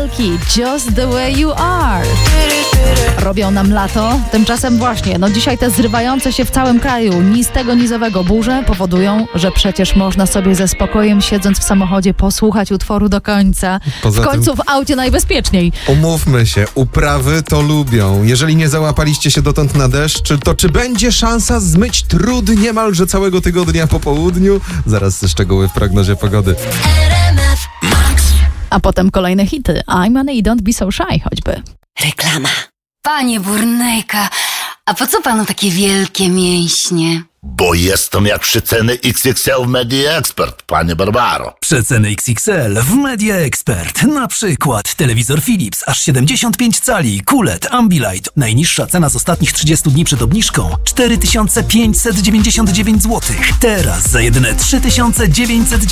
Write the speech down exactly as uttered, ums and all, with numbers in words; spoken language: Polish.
Milky, Just the Way You Are. Robią nam lato, tymczasem właśnie, no dzisiaj te zrywające się w całym kraju nistego nizowego burze powodują, że przecież można sobie ze spokojem siedząc w samochodzie posłuchać utworu do końca. Poza w końcu tym, w aucie najbezpieczniej. Umówmy się, uprawy to lubią. Jeżeli nie załapaliście się dotąd na deszcz, to czy będzie szansa zmyć trud niemalże całego tygodnia po południu? Zaraz szczegóły w prognozie pogody. A potem kolejne hity. I'm on i Don't Be So Shy choćby. Reklama. Panie Burnejka, a po co panu takie wielkie mięśnie? Bo jestem jak przeceny X X L w Media Expert, panie Barbaro. Przeceny X X L w Media Expert. Na przykład telewizor Philips aż siedemdziesiąt pięć cali, Q L E D, Ambilight. Najniższa cena z ostatnich trzydziestu dni przed obniżką cztery tysiące pięćset dziewięćdziesiąt dziewięć złotych. Teraz za jedyne trzy tysiące dziewięćset dziewięćdziesiąt